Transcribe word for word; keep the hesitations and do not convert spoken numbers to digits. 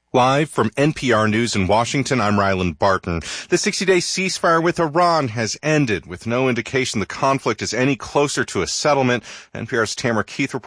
Live from N P R News in Washington, I'm Ryland Barton. The sixty-day ceasefire with Iran has ended, with no indication the conflict is any closer to a settlement. N P R's Tamara Keith reports